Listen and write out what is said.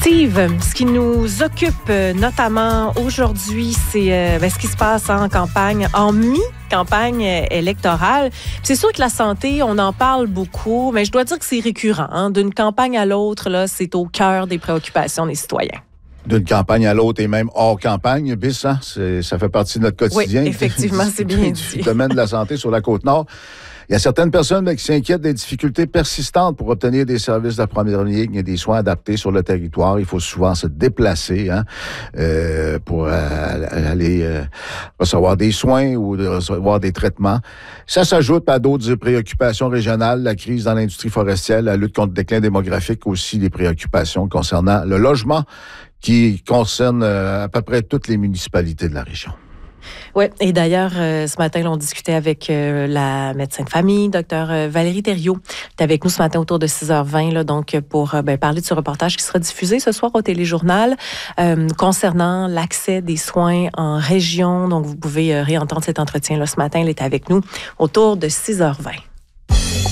Steve, ce qui nous occupe notamment aujourd'hui, c'est ce qui se passe en campagne, en mi-campagne électorale. C'est sûr que la santé, on en parle beaucoup, mais je dois dire que c'est récurrent. Hein? D'une campagne à l'autre, là, c'est au cœur des préoccupations des citoyens. D'une campagne à l'autre et même hors campagne, BIS, hein? Ça fait partie de notre quotidien. Oui, effectivement, c'est bien dit. Du domaine de la santé sur la Côte-Nord. Il y a certaines personnes qui s'inquiètent des difficultés persistantes pour obtenir des services de première ligne et des soins adaptés sur le territoire. Il faut souvent se déplacer pour aller recevoir des soins ou recevoir des traitements. Ça s'ajoute à d'autres préoccupations régionales, la crise dans l'industrie forestière, la lutte contre le déclin démographique, aussi des préoccupations concernant le logement qui concerne à peu près toutes les municipalités de la région. Oui, et d'ailleurs, ce matin, on discutait avec la médecin de famille, Dr Valérie Thériault, qui est avec nous ce matin autour de 6h20, là, donc pour parler de ce reportage qui sera diffusé ce soir au Téléjournal concernant l'accès des soins en région. Donc, vous pouvez réentendre cet entretien là ce matin. Elle est avec nous autour de 6h20.